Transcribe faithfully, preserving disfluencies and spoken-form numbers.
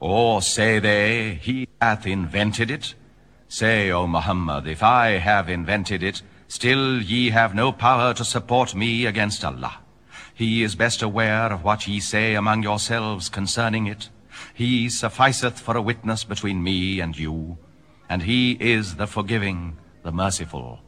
Or say they, he hath invented it? Say, O Muhammad, if I have invented it, still ye have no power to support me against Allah. He is best aware of what ye say among yourselves concerning it. He sufficeth for a witness between me and you, and he is the forgiving, the merciful.